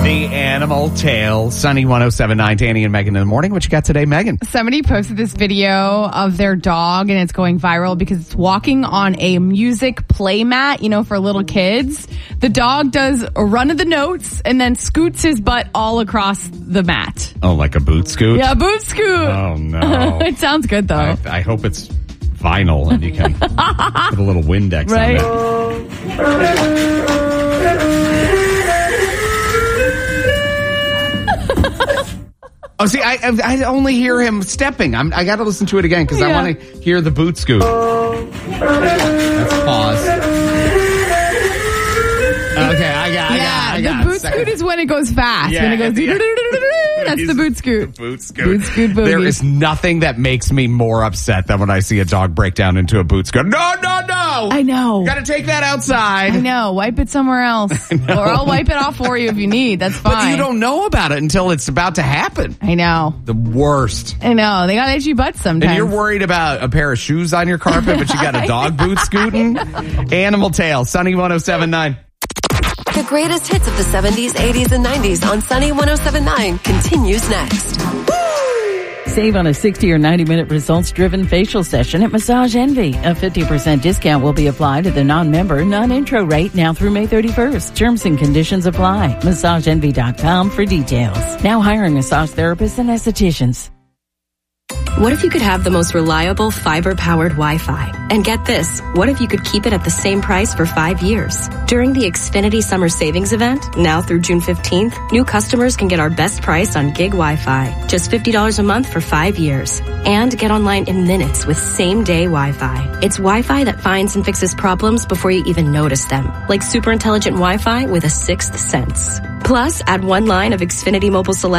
The Animal Tale. Sunny 107.9, Danny and Megan in the morning. What you got today, Megan? Somebody posted this video of their dog, and it's going viral because it's walking on a music play mat, for little kids. The dog does a run of the notes and then scoots his butt all across the mat. Oh, like a boot scoot? Yeah, boot scoot. Oh, no. It sounds good, though. I hope it's vinyl and you can put a little Windex on it. Oh, see, I only hear him stepping. I got to listen to it again because I want to hear the boot scoot. Let's pause. Okay, I got the boot scoot is when it goes fast. Yeah, when it goes, that's the boot scoot. The boot scoot. Boot scoot boogie. There is nothing that makes me more upset than when I see a dog break down into a boot scoot. No! I know. Got to take that outside. I know. Wipe it somewhere else. Or I'll wipe it off for you if you need. That's fine. But you don't know about it until it's about to happen. I know. The worst. I know. They got itchy butts sometimes. And you're worried about a pair of shoes on your carpet, but you got a dog boot scooting? Animal Tale, Sunny 107.9. The greatest hits of the 70s, 80s, and 90s on Sunny 107.9 continues next. Save on a 60 or 90-minute results-driven facial session at Massage Envy. A 50% discount will be applied to the non-member, non-intro rate now through May 31st. Terms and conditions apply. MassageEnvy.com for details. Now hiring massage therapists and estheticians. What if you could have the most reliable fiber-powered Wi-Fi? And get this, what if you could keep it at the same price for 5 years? During the Xfinity Summer Savings Event, now through June 15th, new customers can get our best price on gig Wi-Fi. Just $50 a month for 5 years. And get online in minutes with same-day Wi-Fi. It's Wi-Fi that finds and fixes problems before you even notice them. Like super intelligent Wi-Fi with a sixth sense. Plus, add one line of Xfinity Mobile Select